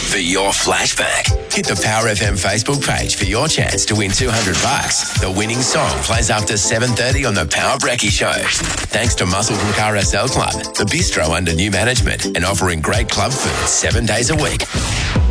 for your flashback. Hit the Power FM Facebook page for your chance to win $200. The winning song plays after 7:30 on the Power Brekkie Show. Thanks to Muscle from RSL Club, the bistro under new management and offering great club food 7 days a week.